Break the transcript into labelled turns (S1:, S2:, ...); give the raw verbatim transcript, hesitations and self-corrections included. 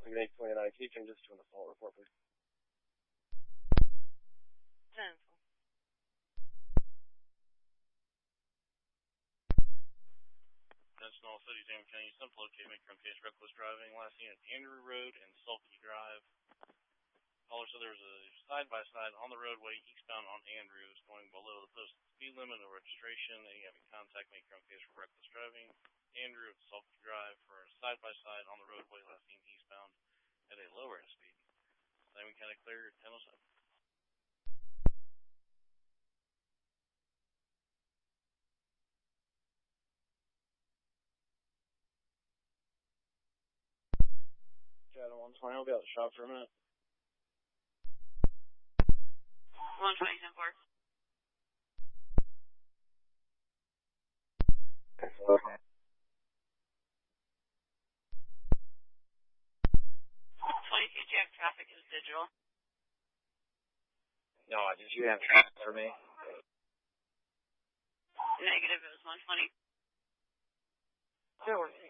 S1: eight twenty-nine, can you change this to an assault report, please?
S2: ten.
S3: National City, Sam County, some locate make from case reckless driving, last seen at Andrew Road and Sulky Drive. Caller said there was a side-by-side on the roadway eastbound on Andrews going below the posted speed limit or registration. Any having contact make from case for reckless driving. Andrew at Sulky Drive for a side-by-side on the roadway last seen eastbound at a lower speed. Simon County clear, ten oh seven.
S1: Chad, one twenty, I'll be out of the shop for a minute.
S2: one twenty, ten four.
S1: Okay.
S2: twenty-two, do you have traffic is digital?
S1: No, did you have traffic for me?
S2: Negative, it was one twenty.
S1: Yeah, we're